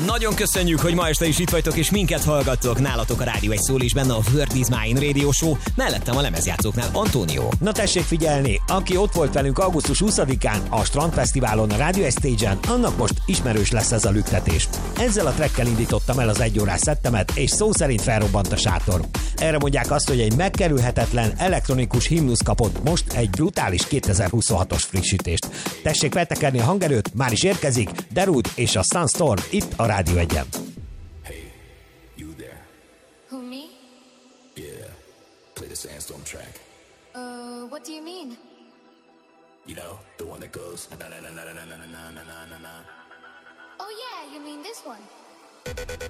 Nagyon köszönjük, hogy ma este is itt vagytok, és minket hallgattok. Nálatok a Rádió egy szól is benne a Word is Mine Radio Show, mellettem a lemezjátszóknál Antónió. Na tessék figyelni, aki ott volt velünk augusztus 20-án a Strandfesztiválon a Radio Stage-en, annak most ismerős lesz ez a lüktetés. Ezzel a trackkel indítottam el az egyórás szettemet, és szó szerint felrobbant a sátor. Erre mondják azt, hogy egy megkerülhetetlen elektronikus himnusz kapott most egy brutális 2026-os frissítést. Tessék feltekerni a hangerőt, már is érkezik Darude és a Sunstorm itt a Rádió 1-en. Hey, you there? Who, me? Yeah, play the Sandstorm track. What do you mean? You know, the one that goes na na na na na na na na na na na. Oh yeah, you mean this one?